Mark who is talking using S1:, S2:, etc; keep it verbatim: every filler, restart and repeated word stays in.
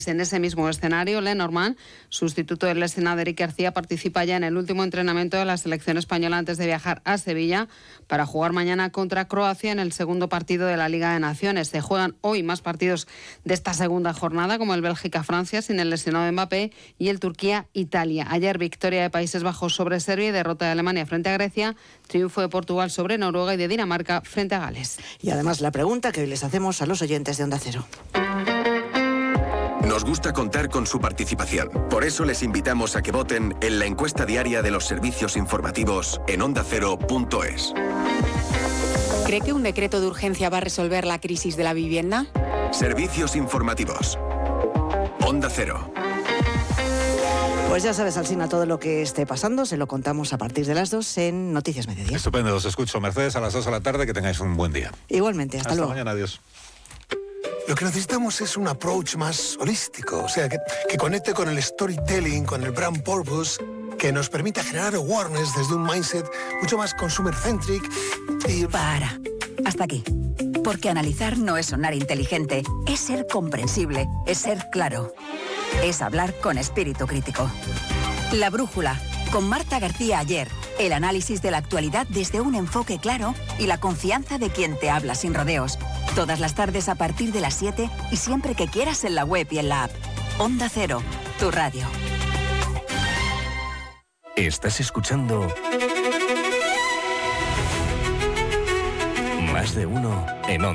S1: En ese mismo escenario, Lenormand, sustituto del lesionado Eric García, participa ya en el último entrenamiento de la selección española antes de viajar a Sevilla para jugar mañana contra Croacia en el segundo partido de la Liga de Naciones. Se juegan hoy más partidos de esta segunda jornada, como el Bélgica-Francia sin el lesionado Mbappé y el Turquía-Italia. Ayer victoria de Países Bajos sobre Serbia y derrota de Alemania frente a Grecia, triunfo de Portugal sobre Noruega y de Dinamarca frente a Gales.
S2: Y además la pregunta que hoy les hacemos a los oyentes de Onda Cero.
S3: Nos gusta contar con su participación. Por eso les invitamos a que voten en la encuesta diaria de los servicios informativos en onda cero punto es.
S4: ¿Cree que un decreto de urgencia va a resolver la crisis de la vivienda?
S3: Servicios informativos. Onda Cero.
S2: Pues ya sabes, Alsina, todo lo que esté pasando se lo contamos a partir de las dos en Noticias Mediodía.
S5: Estupendo, os escucho, Mercedes, a las dos de la tarde, que tengáis un buen día.
S2: Igualmente, hasta,
S5: hasta
S2: luego.
S5: Hasta mañana, adiós.
S6: Lo que necesitamos es un approach más holístico, o sea, que, que conecte con el storytelling, con el brand purpose, que nos permita generar awareness desde un mindset mucho más consumer-centric y...
S7: Para. Hasta aquí. Porque analizar no es sonar inteligente, es ser comprensible, es ser claro. Es hablar con espíritu crítico. La Brújula, con Marta García Aller. El análisis de la actualidad desde un enfoque claro y la confianza de quien te habla sin rodeos. Todas las tardes a partir de las siete y siempre que quieras en la web y en la app. Onda Cero, tu radio.
S8: Estás escuchando Más de Uno en Onda.